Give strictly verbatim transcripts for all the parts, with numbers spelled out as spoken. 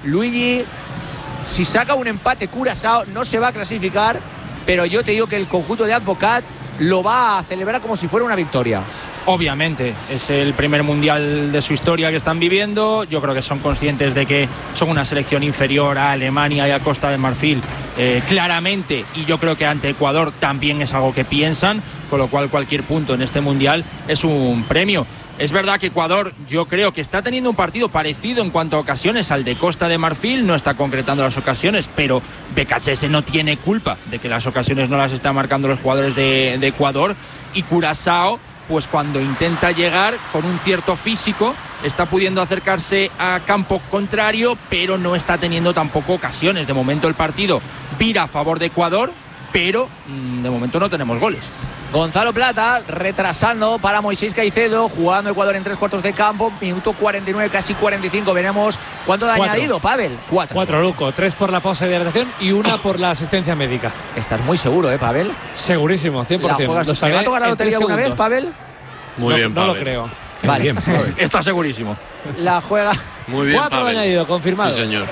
Luigi, si saca un empate Curazao no se va a clasificar, pero yo te digo que el conjunto de Advocat lo va a celebrar como si fuera una victoria. Obviamente, es el primer mundial de su historia que están viviendo. Yo creo que son conscientes de que son una selección inferior a Alemania y a Costa de Marfil, eh, claramente, y yo creo que ante Ecuador también es algo que piensan, con lo cual cualquier punto en este mundial es un premio. Es verdad que Ecuador, yo creo que está teniendo un partido parecido en cuanto a ocasiones al de Costa de Marfil, no está concretando las ocasiones, pero B K H S no tiene culpa de que las ocasiones no las están marcando los jugadores de, de Ecuador, y Curazao, pues cuando intenta llegar con un cierto físico, está pudiendo acercarse a campo contrario, pero no está teniendo tampoco ocasiones. De momento el partido vira a favor de Ecuador, pero mmm, de momento no tenemos goles. Gonzalo Plata retrasando para Moisés Caicedo, jugando Ecuador en tres cuartos de campo, minuto cuarenta y nueve, casi cuarenta y cinco. Veremos cuánto ha añadido, Pavel. Cuatro. Cuatro, Luco. Tres por la pausa de hidratación y una por la asistencia médica. Estás muy seguro, ¿eh, Pavel? Segurísimo, cien por ciento. ¿Te va a tocar la lotería alguna vez, Pavel? Muy no, bien, no Pavel. lo creo. Vale. Bien, Está segurísimo. La juega. Muy bien, Cuatro Pavel. añadido, confirmado. Sí, señor.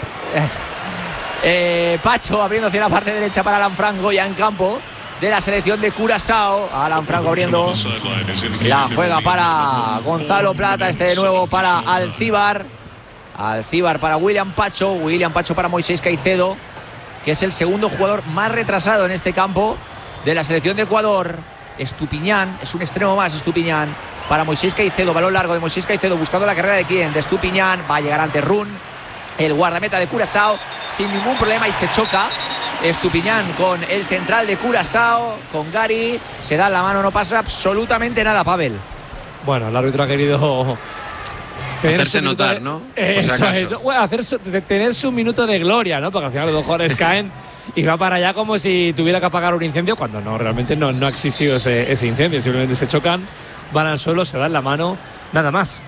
Eh, Pacho abriendo hacia la parte derecha para Alan Franco, ya en campo de la selección de Curazao. Alan Franco abriendo, la juega para Gonzalo Plata, este de nuevo para Alcíbar. Alcíbar para William Pacho, William Pacho para Moisés Caicedo, que es el segundo jugador más retrasado en este campo de la selección de Ecuador. Estupiñán, es un extremo más Estupiñán para Moisés Caicedo, balón largo de Moisés Caicedo buscando la carrera de quién, de Estupiñán, va a llegar ante Run, el guardameta de Curazao, sin ningún problema, y se choca Estupiñán con el central de Curazao, con Gary, se da la mano, no pasa absolutamente nada, Pavel. Bueno, el árbitro ha querido hacerse notar, de, ¿no? Eso si es, bueno, hacer su, de, tener su minuto de gloria, ¿no? Porque al final los dos jugadores caen y va para allá como si tuviera que apagar un incendio, cuando no, realmente no, no ha existido ese, ese incendio, simplemente se chocan, van al suelo, se dan la mano, nada más.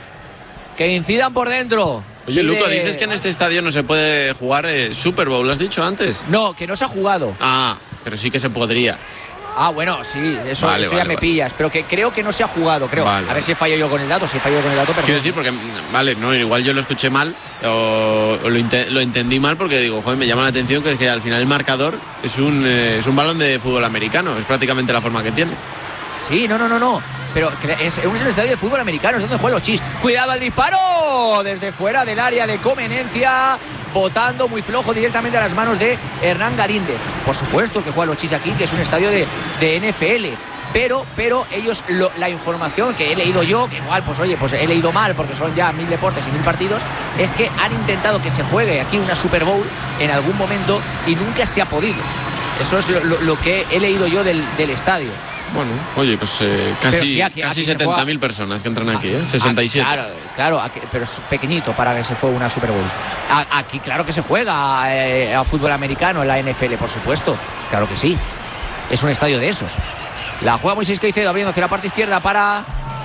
Que incidan por dentro. Oye, Luco, de... dices que en este estadio no se puede jugar eh, Super Bowl, ¿lo has dicho antes? No, que no se ha jugado. Ah, pero sí que se podría. Ah, bueno, sí, eso, vale, eso vale, ya me vale. pillas, pero que creo que no se ha jugado, creo. Vale, a ver vale. si he fallado yo con el dato, si he fallado con el dato, pero quiero decir, porque, vale, no, igual yo lo escuché mal o, o lo, lo entendí mal, porque digo, joder, me llama la atención que, que al final el marcador es un, eh, es un balón de fútbol americano, es prácticamente la forma que tiene. Sí, no, no, no, no. Pero es un estadio de fútbol americano, es donde juegan los Chis. Cuidado al disparo desde fuera del área de Comenencia, botando muy flojo directamente a las manos de Hernán Galíndez. Por supuesto que juegan los Chis aquí, que es un estadio de, de N F L. Pero, pero ellos, lo, la información que he leído yo, que igual, pues oye, pues he leído mal porque son ya mil deportes y mil partidos, es que han intentado que se juegue aquí una Super Bowl en algún momento y nunca se ha podido. Eso es lo, lo, lo que he leído yo del, del estadio. Bueno, oye, pues eh, casi, sí, aquí, casi aquí setenta mil personas que entran aquí, ¿eh? sesenta y siete. Ah, claro, claro aquí, pero es pequeñito para que se juegue una Super Bowl. A, aquí claro que se juega eh, a fútbol americano en la N F L, por supuesto. Claro que sí. Es un estadio de esos. La juega Moisés Caicedo abriendo hacia la parte izquierda para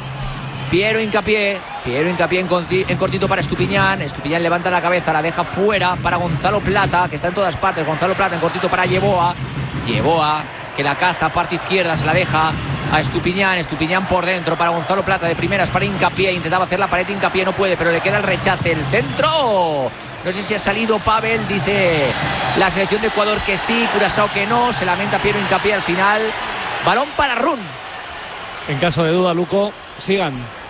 Piero Hincapié. Piero Hincapié en, en cortito para Estupiñán. Estupiñán levanta la cabeza, la deja fuera para Gonzalo Plata, que está en todas partes. Gonzalo Plata en cortito para Yeboa. Yeboa, que la caza, parte izquierda, se la deja a Estupiñán, Estupiñán por dentro para Gonzalo Plata, de primeras para Hincapié, intentaba hacer la pared, Hincapié no puede, pero le queda el rechace, el centro, no sé si ha salido Pavel, dice la selección de Ecuador que sí, Curazao que no, se lamenta Piero Hincapié al final, balón para Run. En caso de duda, Luco, sigan.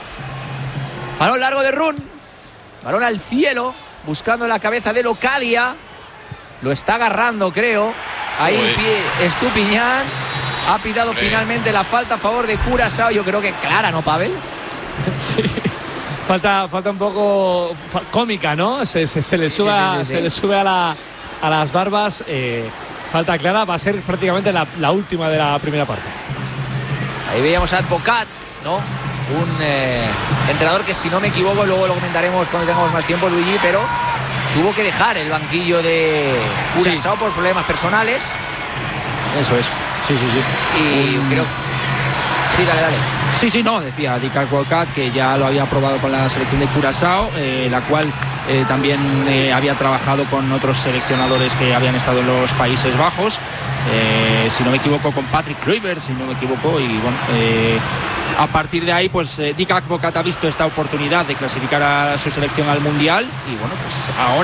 Balón largo de Run, balón al cielo, buscando la cabeza de Locadia, lo está agarrando creo. Ahí pie, Estupiñán ha pitado Hombre. finalmente la falta a favor de Curazao. Yo creo que clara, ¿no, Pavel? Sí. Falta, falta un poco fa, cómica, ¿no? Se, se, se le sube, sí, sí, sí, se sí. le sube a, la, a las barbas. Eh, falta clara, va a ser prácticamente la, la última de la primera parte. Ahí veíamos a Advocat, ¿no? Un eh, entrenador que, si no me equivoco, luego lo comentaremos cuando tengamos más tiempo, Luigi, pero tuvo que dejar el banquillo de Curazao sí. por problemas personales. Eso es. Sí, sí, sí. Y um... creo... Sí, dale, dale. Sí, sí, no, decía Dick Advocat que ya lo había probado con la selección de Curazao, eh, la cual eh, también eh, había trabajado con otros seleccionadores que habían estado en los Países Bajos. Eh, si no me equivoco, con Patrick Kluivert, si no me equivoco, y bueno, eh, a partir de ahí, pues eh, Dick Advocat ha visto esta oportunidad de clasificar a su selección al Mundial y bueno, pues ahora